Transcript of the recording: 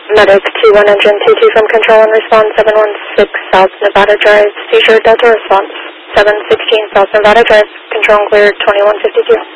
Medic 21 engine 22 from control and response 716 South Nevada Drive. Seizure Delta response 716 South Nevada Drive. Control and clear 2152.